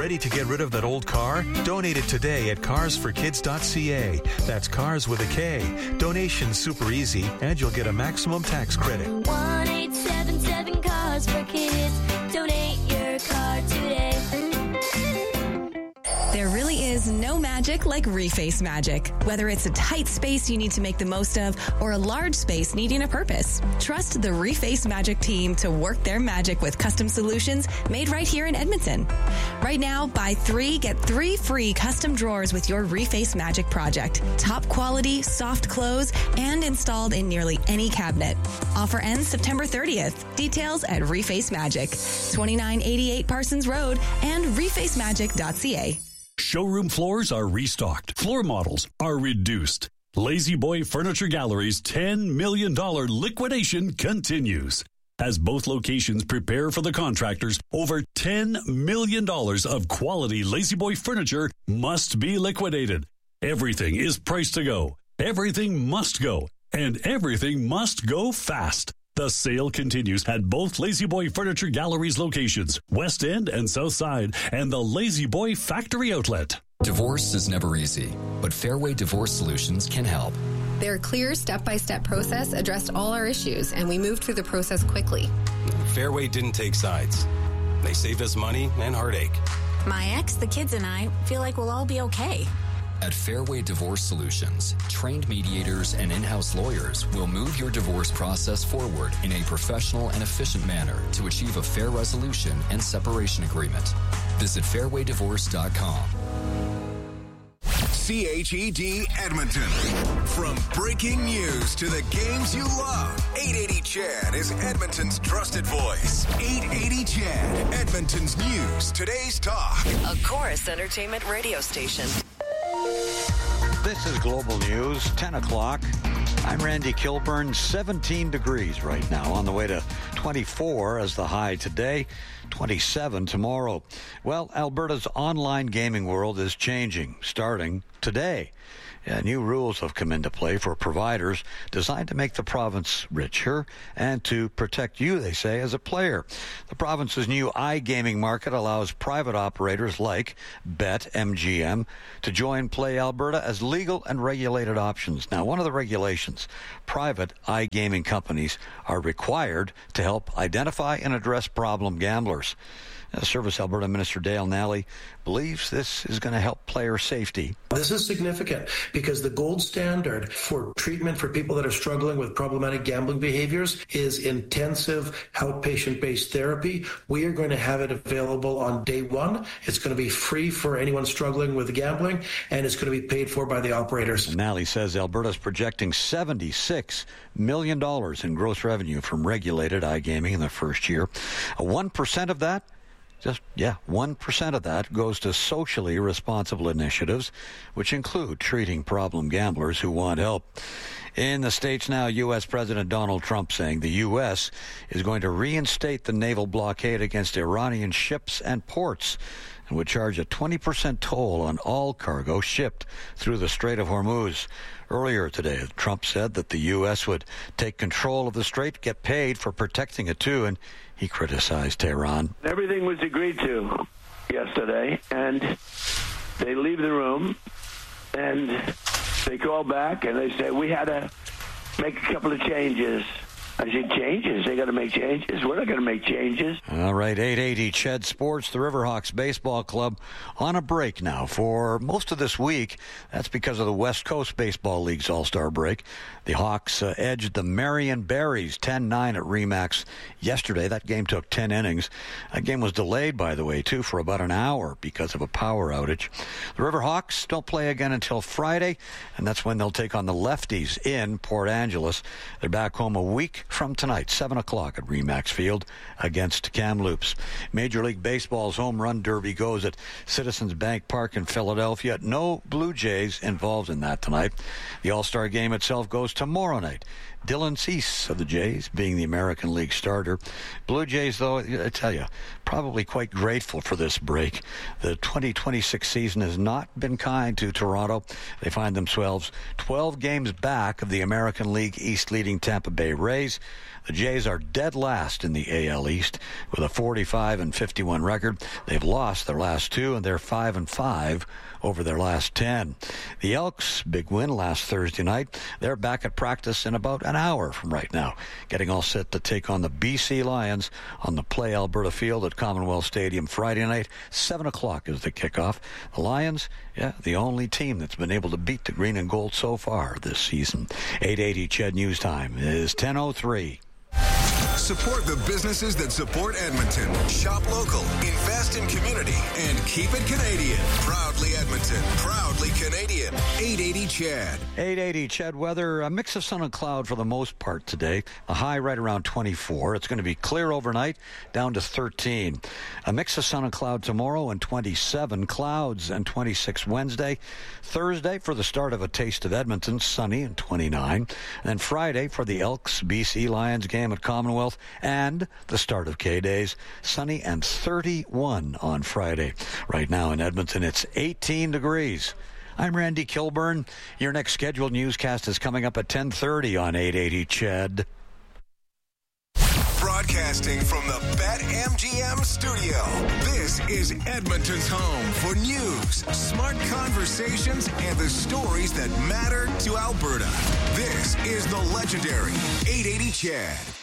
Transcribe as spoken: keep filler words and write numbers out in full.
Ready to get rid of that old car? Donate it today at cars for kids dot c a. That's cars with a K. Donation's super easy, and you'll get a maximum tax credit. one eight seven seven Cars for Kids. Donate your car today. There really is no magic like Reface magic. Whether it's a tight space you need to make the most of or a large space needing a purpose, trust the Reface magic team to work their magic with custom solutions made right here in Edmonton. Right now, buy three, get three free custom drawers with your Reface magic project. Top quality, soft close, and installed in nearly any cabinet. Offer ends September thirtieth. Details at Reface Magic, twenty-nine eighty-eight Parsons Road and reface magic dot c a. Showroom floors are restocked. Floor models are reduced. Lazy Boy Furniture Gallery's ten million dollars liquidation continues. As both locations prepare for the contractors, over ten million dollars of quality Lazy Boy furniture must be liquidated. Everything is priced to go. Everything must go. And everything must go fast. The sale continues at both Lazy Boy Furniture Gallery's locations, West End and South Side, and the Lazy Boy Factory Outlet. Divorce is never easy, but Fairway Divorce Solutions can help. Their clear step-by-step process addressed all our issues, and we moved through the process quickly. Fairway didn't take sides. They saved us money and heartache. My ex, the kids, and I feel like we'll all be okay. At Fairway Divorce Solutions, trained mediators and in-house lawyers will move your divorce process forward in a professional and efficient manner to achieve a fair resolution and separation agreement. Visit fairway divorce dot com. C H E D Edmonton. From breaking news to the games you love, eight eighty C H E D is Edmonton's trusted voice. eight eighty C H E D, Edmonton's news, today's talk. A Chorus Entertainment radio station. This is Global News, ten o'clock. I'm Randy Kilburn, seventeen degrees right now, on the way to twenty-four as the high today, twenty-seven tomorrow. Well, Alberta's online gaming world is changing, starting today. Yeah, new rules have come into play for providers designed to make the province richer and to protect you, they say, as a player. The province's new iGaming market allows private operators like BetMGM to join Play Alberta as legal and regulated options. Now, one of the regulations, private iGaming companies are required to help identify and address problem gamblers. Uh, Service Alberta Minister Dale Nally believes this is going to help player safety. This is significant because the gold standard for treatment for people that are struggling with problematic gambling behaviors is intensive outpatient-based therapy. We are going to have it available on day one. It's going to be free for anyone struggling with gambling, and it's going to be paid for by the operators. Nally says Alberta's projecting seventy-six million dollars in gross revenue from regulated iGaming in the first year. Uh, one percent of that Just, yeah, one percent of that goes to socially responsible initiatives, which include treating problem gamblers who want help. In the States now, U S. President Donald Trump saying the U S is going to reinstate the naval blockade against Iranian ships and ports and would charge a twenty percent toll on all cargo shipped through the Strait of Hormuz. Earlier today, Trump said that the U S would take control of the strait, get paid for protecting it too, and he criticized Tehran. Everything was agreed to yesterday, and they leave the room, and they call back, and they say, we had to make a couple of changes. I said, changes? They got to make changes? We're not going to make changes. All right, eight eighty C H E D Sports, the Riverhawks Baseball Club on a break now for most of this week. That's because of the West Coast Baseball League's All-Star break. The Hawks uh, edged the Marion Berries ten nine at Remax yesterday. That game took ten innings. That game was delayed, by the way, too, for about an hour because of a power outage. The Riverhawks don't play again until Friday, and that's when they'll take on the Lefties in Port Angeles. They're back home a week from tonight, seven o'clock at Remax Field against Kamloops. Major League Baseball's home run derby goes at Citizens Bank Park in Philadelphia. No Blue Jays involved in that tonight. The All-Star game itself goes tomorrow night. Dylan Cease of the Jays being the American League starter. Blue Jays, though, I tell you, probably quite grateful for this break. The twenty twenty-six season has not been kind to Toronto. They find themselves twelve games back of the American League East leading Tampa Bay Rays. Jays. The Jays are dead last in the A L East with a forty-five and fifty-one record. They've lost their last two, and they're five and five over their last ten. The Elks, big win last Thursday night. They're back at practice in about an hour from right now, getting all set to take on the B C Lions on the Play Alberta Field at Commonwealth Stadium Friday night. seven o'clock is the kickoff. The Lions, yeah, the only team that's been able to beat the green and gold so far this season. eight eighty C H E D News Time is ten oh three. Support the businesses that support Edmonton. Shop local, invest in community, and keep it Canadian. Proudly Edmonton, proudly Canadian. eight eighty C H E D. eight eighty C H E D weather, a mix of sun and cloud for the most part today. A high right around twenty-four. It's going to be clear overnight, down to thirteen. A mix of sun and cloud tomorrow and twenty-seven. Clouds and twenty-six Wednesday. Thursday for the start of a taste of Edmonton, sunny and twenty-nine. And then Friday for the Elks B C Lions game at Commonwealth and the start of K-Days, sunny and thirty-one on Friday. Right now in Edmonton, it's eighteen degrees. I'm Randy Kilburn. Your next scheduled newscast is coming up at ten thirty on eight eighty C H E D. Broadcasting from the BetMGM studio, this is Edmonton's home for news, smart conversations, and the stories that matter to Alberta. This is the legendary eight eighty C H E D.